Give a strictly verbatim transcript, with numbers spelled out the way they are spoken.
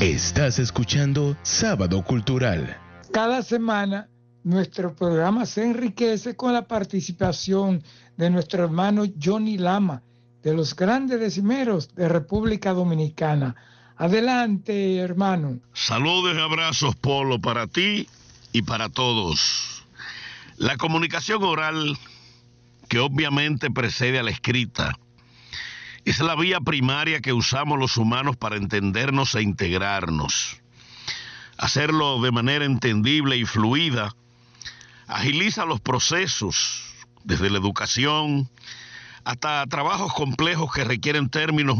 Estás escuchando Sábado Cultural. Cada semana nuestro programa se enriquece con la participación de nuestro hermano Johnny Lama, de los Grandes Decimeros de República Dominicana. Adelante, hermano. Saludos y abrazos, Polo, para ti y para todos. La comunicación oral, que obviamente precede a la escrita, es la vía primaria que usamos los humanos para entendernos e integrarnos. Hacerlo de manera entendible y fluida agiliza los procesos, desde la educación hasta trabajos complejos que requieren términos